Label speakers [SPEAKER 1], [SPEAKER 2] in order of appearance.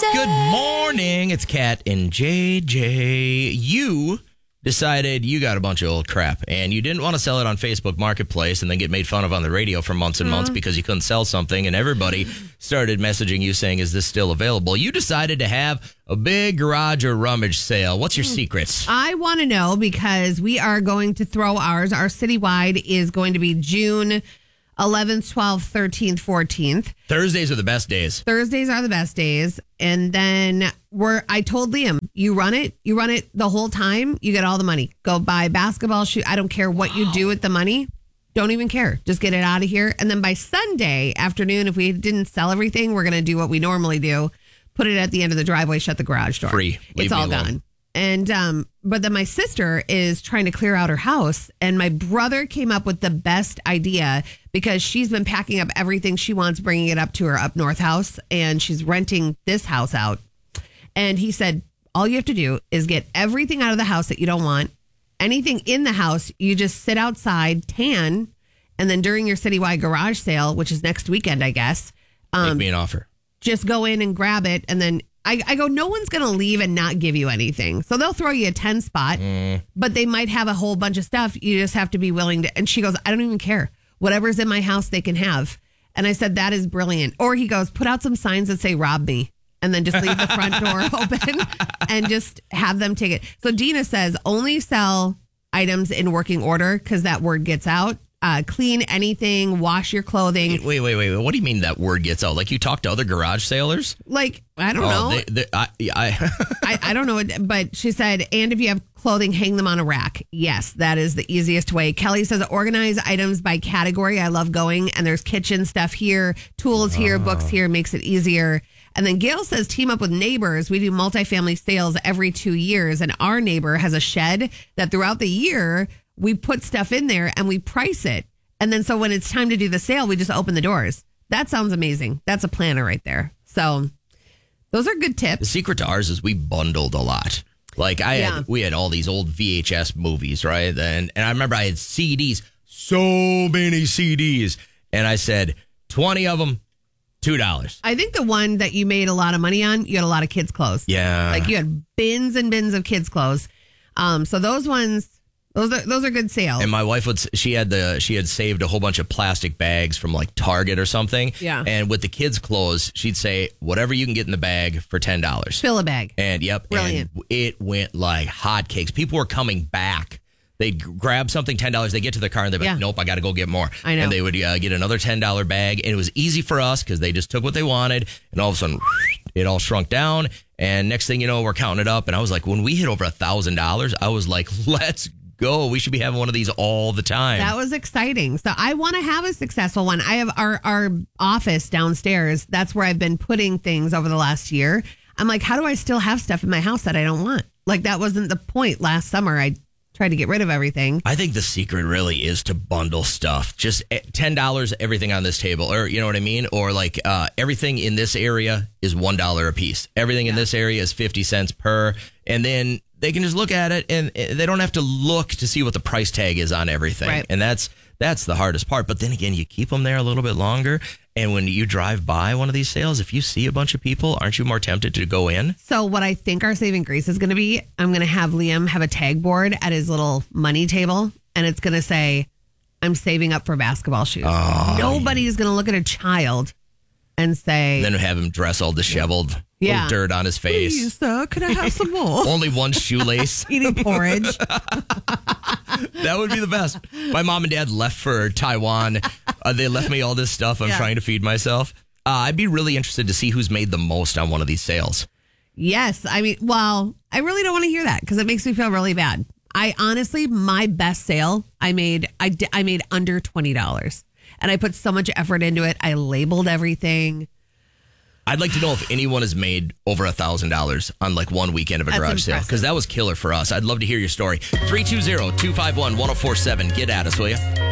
[SPEAKER 1] Good morning. It's Kat and JJ. You decided you got a bunch of old crap and you didn't want to sell it on Facebook Marketplace and then get made fun of on the radio for months and months because you couldn't sell something, and everybody started messaging you saying, is this still available? You decided to have a big garage or rummage sale. What's your secrets?
[SPEAKER 2] I want to know because we are going to throw ours. Our citywide is going to be June 11th, 12th, 13th, 14th.
[SPEAKER 1] Thursdays are the best days.
[SPEAKER 2] Thursdays are the best days. And then I told Liam, you run it the whole time. You get all the money. Go buy basketball shoes. I don't care what you do with the money. Don't even care. Just get it out of here. And then by Sunday afternoon, if we didn't sell everything, we're going to do what we normally do. Put it at the end of the driveway, shut the garage door.
[SPEAKER 1] Free.
[SPEAKER 2] It's all gone. And, but then my sister is trying to clear out her house, and my brother came up with the best idea because she's been packing up everything she wants, bringing it up to her up north house, and she's renting this house out. And he said, all you have to do is get everything out of the house that you don't want. Anything in the house, you just sit outside, tan, and then during your citywide garage sale, which is next weekend, I guess.
[SPEAKER 1] Make me an offer.
[SPEAKER 2] Just go in and grab it, and then I go, no one's going to leave and not give you anything. So they'll throw you a 10 spot, but they might have a whole bunch of stuff. You just have to be willing to. And she goes, I don't even care. Whatever's in my house, they can have. And I said, that is brilliant. Or he goes, put out some signs that say, rob me. And then just leave the front door open and just have them take it. So Dina says, only sell items in working order because that word gets out. Clean anything, wash your clothing.
[SPEAKER 1] Wait. What do you mean that word gets out? Like you talk to other garage sailors?
[SPEAKER 2] Like, I don't know. I don't know. But she said, and if you have clothing, hang them on a rack. Yes, that is the easiest way. Kelly says, organize items by category. I love going. And there's kitchen stuff here, tools here, books here, makes it easier. And then Gail says, team up with neighbors. We do multifamily sales every 2 years. And our neighbor has a shed that throughout the year, we put stuff in there and we price it. And then so when it's time to do the sale, we just open the doors. That sounds amazing. That's a planner right there. So those are good tips.
[SPEAKER 1] The secret to ours is we bundled a lot. Like we had all these old VHS movies, right? And I remember I had CDs, so many CDs. And I said, 20 of them, $2.
[SPEAKER 2] I think the one that you made a lot of money on, you had a lot of kids' clothes.
[SPEAKER 1] Yeah.
[SPEAKER 2] Like you had bins and bins of kids' clothes. So those ones, those are good sales.
[SPEAKER 1] And my wife she had saved a whole bunch of plastic bags from like Target or something.
[SPEAKER 2] Yeah.
[SPEAKER 1] And with the kids' clothes, she'd say, whatever you can get in the bag for $10.
[SPEAKER 2] Fill a bag.
[SPEAKER 1] And yep.
[SPEAKER 2] Brilliant.
[SPEAKER 1] And it went like hotcakes. People were coming back. They'd grab something, $10. They get to their car and they'd be like, nope, I got to go get more.
[SPEAKER 2] I know.
[SPEAKER 1] And they would get another $10 bag. And it was easy for us because they just took what they wanted. And all of a sudden, it all shrunk down. And next thing you know, we're counting it up. And I was like, when we hit over $1,000, I was like, let's go. We should be having one of these all the time.
[SPEAKER 2] That was exciting. So I want to have a successful one. I have our office downstairs. That's where I've been putting things over the last year. I'm like, how do I still have stuff in my house that I don't want? Like that wasn't the point last summer. I tried to get rid of everything.
[SPEAKER 1] I think the secret really is to bundle stuff. Just $10, everything on this table, or you know what I mean? Or like everything in this area is $1 a piece. Everything in this area is 50 cents per. And then they can just look at it and they don't have to look to see what the price tag is on everything.
[SPEAKER 2] Right.
[SPEAKER 1] And that's the hardest part. But then again, you keep them there a little bit longer. And when you drive by one of these sales, if you see a bunch of people, aren't you more tempted to go in?
[SPEAKER 2] So what I think our saving grace is going to be, I'm going to have Liam have a tag board at his little money table. And it's going to say, I'm saving up for basketball shoes.
[SPEAKER 1] Oh,
[SPEAKER 2] Nobody's going to look at a child and say.
[SPEAKER 1] And then have him dress all disheveled.
[SPEAKER 2] Yeah.
[SPEAKER 1] Dirt on his face.
[SPEAKER 2] Please, sir, could I have some more?
[SPEAKER 1] Only one shoelace.
[SPEAKER 2] Eating porridge.
[SPEAKER 1] That would be the best. My mom and dad left for Taiwan. They left me all this stuff. I'm trying to feed myself. I'd be really interested to see who's made the most on one of these sales.
[SPEAKER 2] Yes. I mean, well, I really don't want to hear that because it makes me feel really bad. I honestly, my best sale, I made under $20. And I put so much effort into it. I labeled everything.
[SPEAKER 1] I'd like to know if anyone has made over $1,000 on like one weekend of a garage sale, because that was killer for us. I'd love to hear your story. 320-251-1047. Get at us, will you?